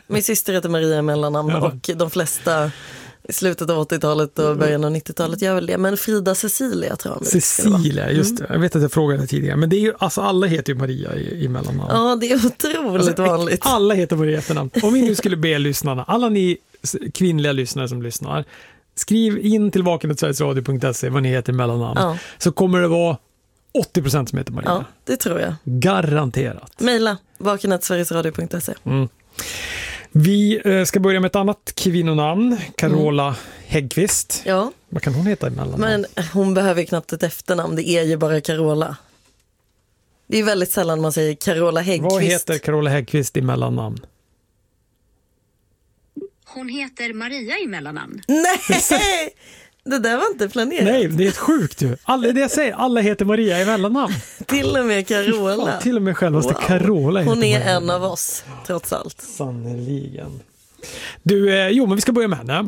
Min syster heter Maria i mellannamn och de flesta i slutet av 80-talet och början av 90-talet gör väl det. Men Frida Cecilia tror jag. Cecilia, just det. Jag vet att jag frågade tidigare. Men det är ju, alltså alla heter ju Maria i mellannamn. Ja, det är otroligt vanligt. Alla heter Maria efternamn. Om vi nu skulle be lyssnarna, alla ni kvinnliga lyssnare som lyssnar, skriv in till vaken@sverigesradio.se vad ni heter i mellannamn. Ja. Så kommer det vara 80% som heter Maria. Ja, det tror jag. Garanterat. Mejla vaken@sverigesradio.se. Vi ska börja med ett annat kvinnonamn, Carola Häggkvist. Ja. Vad kan hon heta i mellannamn? Men hon behöver knappt ett efternamn, det är ju bara Carola. Det är väldigt sällan man säger Carola Häggkvist. Vad heter Carola Häggkvist i mellannamn? Hon heter Maria i mellannamn. Nej! Det där var inte planerat. Nej, det är ett sjukt ju. Det jag säger, alla heter Maria i mellannamn. Till och med Carola. Ja, till och med självaste Carola. Hon är Maria. En av oss, trots allt. Sannoliken. Du, men vi ska börja med henne.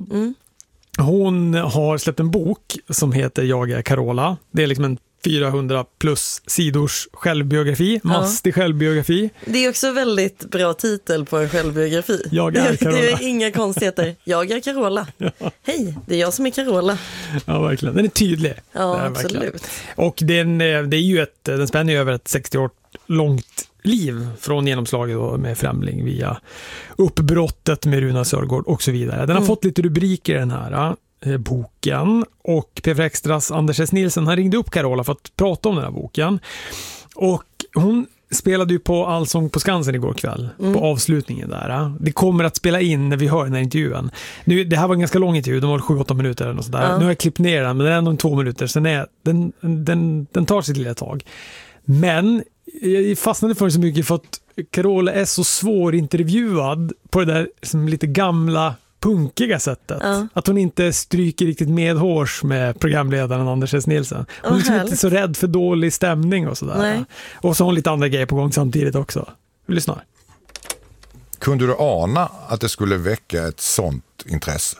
Hon har släppt en bok som heter Jag är Carola. Det är liksom en 400 plus sidors självbiografi, mastig självbiografi. Det är också väldigt bra titel på en självbiografi. Jag är Carola. Det är inga konstigheter. Jag är Carola. Ja. Hej, det är jag som är Carola. Ja, verkligen. Den är tydlig. Ja, absolut. Och det är ju den spänner ju över ett 60 år långt liv från genomslaget med Främling via uppbrottet med Runa Sörgård och så vidare. Den har fått lite rubriker den här boken, och PF Extras Anders S. Nilsson han ringde upp Carola för att prata om den här boken, och hon spelade ju på Allsång på Skansen igår kväll på avslutningen där. Det kommer att spela in när vi hör den här intervjun. Nu, det här var en ganska lång intervju, den var 7-8 minuter eller något sådär. Nu har jag klippt ner den, men den är ändå 2 minuter, så den tar sitt lilla tag. Men jag fastnade för så mycket för att Carola är så svårintervjuad på det där som lite gamla punkiga sättet. Att hon inte stryker riktigt medhårs med programledaren Anders S. Nilsson. Hon är liksom inte så rädd för dålig stämning och sådär. Nej. Och så har hon lite andra grejer på gång samtidigt också. Vi lyssnar. Kunde du ana att det skulle väcka ett sånt intresse?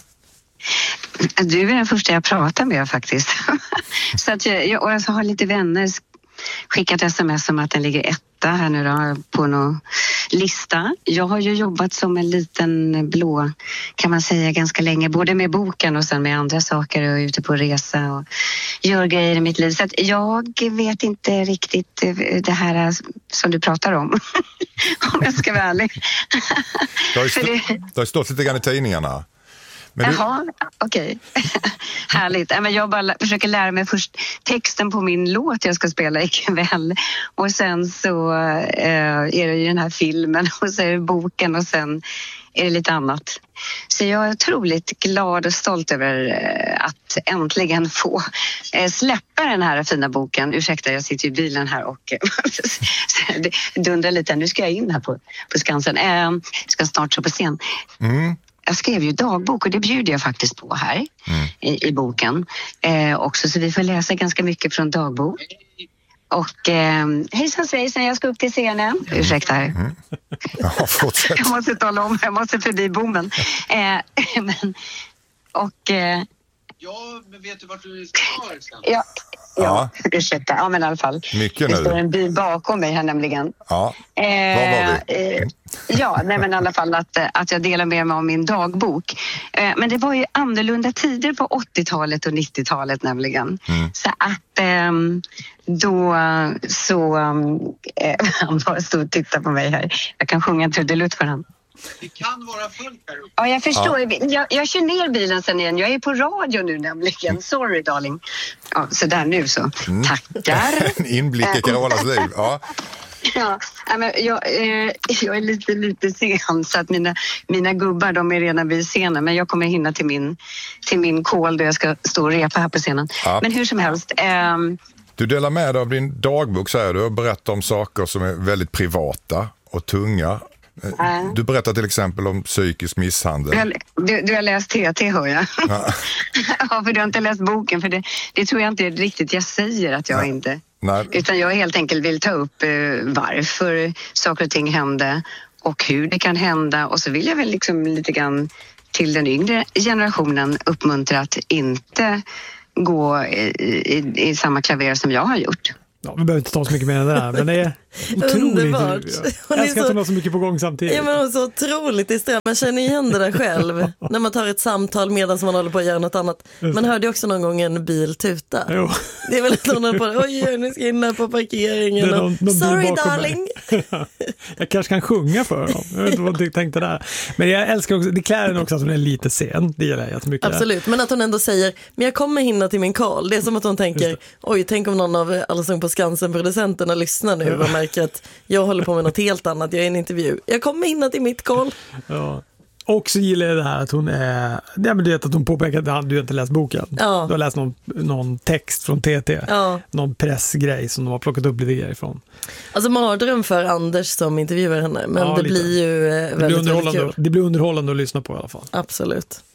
Du är den första jag pratar med faktiskt. Så att jag har lite vänner skickat sms om att den ligger 1 här nu då, på någon lista. Jag har ju jobbat som en liten blå, kan man säga, ganska länge, både med boken och sen med andra saker, och ute på resa och gör grejer i mitt liv. Så att jag vet inte riktigt det här som du pratar om, om jag ska vara ärlig. Det har stått lite grann i tidningarna. Jaha, okej. Härligt. Men jag bara försöker lära mig först texten på min låt jag ska spela ikväll. Och sen så är det ju den här filmen, och så är det boken, och sen är det lite annat. Så jag är otroligt glad och stolt över att äntligen få släppa den här fina boken. Ursäkta, jag sitter i bilen här och dundrar lite. Nu ska jag in här på Skansen. Ska snart stå på scen. Jag skrev ju dagbok, och det bjuder jag faktiskt på här i boken också, så vi får läsa ganska mycket från dagbok. Och hejsan svejsan, jag ska upp till scenen. Ursäkta här. Ja, fortsätt. Jag måste tala om, jag måste förbi bommen. Ja, men vet du vart du ska? Ja, ursäkta. Ja, men i alla fall. Mycket det nu. står en bil bakom mig här nämligen. Ja, var var vi? Men i alla fall att jag delar med mig av min dagbok. Men det var ju annorlunda tider på 80-talet och 90-talet nämligen. Så att han bara stod och tittade på mig här. Jag kan sjunga en trudelutt för han. Det kan vara fullt här uppe. Ja, jag förstår. Ja. Jag kör ner bilen sen igen. Jag är på radio nu nämligen. Sorry, darling. Ja, så där nu så. Tackar. En inblick i Carolas liv. Ja. Ja, men jag är lite sen, så att mina gubbar, de är redan vid scenen, men jag kommer hinna till min call då jag ska stå och repa här på scenen. Ja. Men hur som helst. Du delar med dig av din dagbok, säger du, och berättar om saker som är väldigt privata och tunga. Du berättar till exempel om psykisk misshandel. Du har läst TT, hör jag. Ja. Ja, för du har inte läst boken, för det tror jag inte riktigt jag säger att jag inte. Nej. Utan jag helt enkelt vill ta upp varför saker och ting hände och hur det kan hända. Och så vill jag väl liksom lite grann till den yngre generationen uppmuntra att inte gå i samma klaver som jag har gjort. Ja, vi behöver inte ta så mycket mer än det här, men det är otroligt. Underbart. Jag älskar att hon har så mycket på gång samtidigt. Ja, men hon är så otroligt disträ. Man känner igen det där själv när man tar ett samtal medan man håller på att göra något annat. Man hörde också någon gång en bil tuta. Jo. Det är väl att hon håller på, oj, nu ska jag in här på parkeringen. Någon Sorry darling. Jag kanske kan sjunga för dem. Jag vet inte vad du tänkte där. Men jag älskar också, det klär henne också att hon är lite sen. Det gillar jag jättemycket. Absolut, men att hon ändå säger, men jag kommer hinna till min call. Det är som att hon tänker, oj, tänk om någon av Allsång på Skansen-producenterna lyssnar nu och märker att jag håller på med något helt annat, jag är i en intervju. Jag kommer hinna till mitt call. Ja. Och så gillar jag det här att hon är, ja, men du vet att hon påpekar att du inte läst boken. Ja. Du har läst någon text från TT. Ja. Någon pressgrej som de har plockat upp lite grejer ifrån. Alltså mardröm för Anders som intervjuar henne, men Ja, det lite. blir ju väldigt kul. Det blir underhållande att lyssna på i alla fall. Absolut.